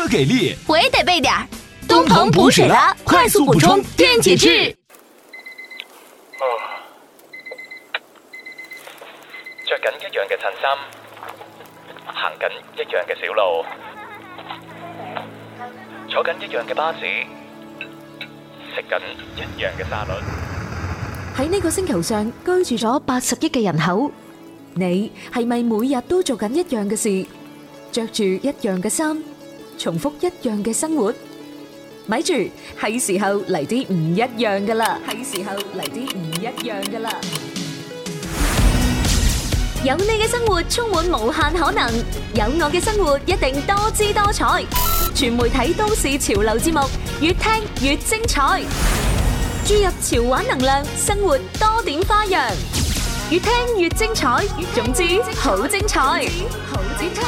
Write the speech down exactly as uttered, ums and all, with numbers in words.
给力， 我也得备点儿。东鹏补水拉，快速补充电解质。 着緊一樣嘅襯衫，行緊一樣嘅小路，坐緊一樣嘅巴士，食緊一樣嘅沙律。 喺呢個星球上居住咗八十億嘅人口，你係咪每日都做緊一樣嘅事，着住一樣嘅衫，重複一樣嘅生活？咪住，係時候嚟啲唔一樣噶啦！係時候嚟啲唔一樣噶啦！有你嘅生活充滿無限可能，有我嘅生活一定多姿多彩。全媒體都市潮流節目，越聽越精彩。注入潮玩能量，生活多點花樣，越聽越精彩。總之，好精彩！好精彩！